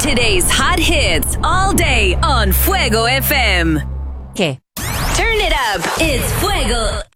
Today's hot hits all day on Fuego FM. ¿Qué? Turn it up. It's Fuego